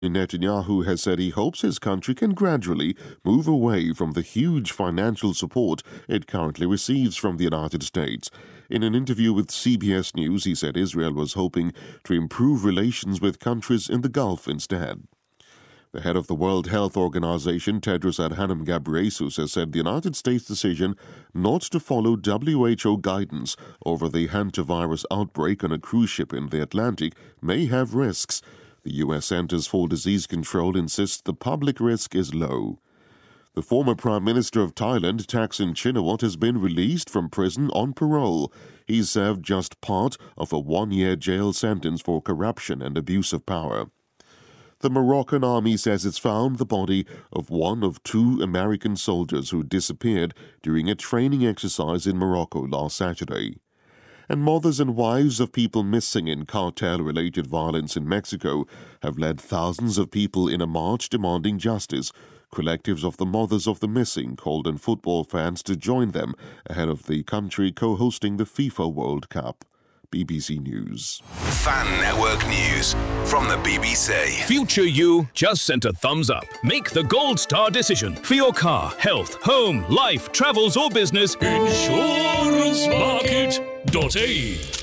Netanyahu has said he hopes his country can gradually move away from the huge financial support it currently receives from the United States. In an interview with CBS News, he said Israel was hoping to improve relations with countries in the Gulf instead. The head of the World Health Organization, Tedros Adhanom Ghebreyesus, has said the United States' decision not to follow WHO guidance over the hantavirus outbreak on a cruise ship in the Atlantic may have risks. The U.S. Centers for Disease Control insists the public risk is low. The former Prime Minister of Thailand, Thaksin Shinawatra, has been released from prison on parole. He served just part of a one-year jail sentence for corruption and abuse of power. The Moroccan army says it's found the body of one of two American soldiers who disappeared during a training exercise in Morocco last Saturday. And mothers and wives of people missing in cartel-related violence in Mexico have led thousands of people in a march demanding justice. Collectives of the mothers of the missing called on football fans to join them ahead of the country co-hosting the FIFA World Cup. BBC News. Fan Network News from the BBC. Future you just sent a thumbs up. Make the Gold Star decision for your car, health, home, life, travels or business. InsuranceMarket.ie